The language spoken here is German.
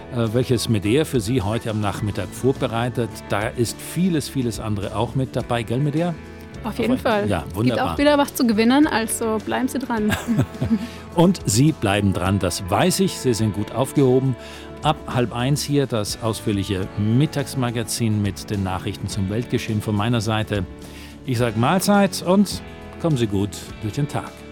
welches Medea für Sie heute am Nachmittag vorbereitet. Da ist vieles andere auch mit dabei, gell Medea? Auf jeden Fall. Ja, wunderbar. Gibt auch wieder was zu gewinnen, also bleiben Sie dran. Und Sie bleiben dran, das weiß ich. Sie sind gut aufgehoben. Ab 12:30 hier das ausführliche Mittagsmagazin mit den Nachrichten zum Weltgeschehen von meiner Seite. Ich sage Mahlzeit und kommen Sie gut durch den Tag.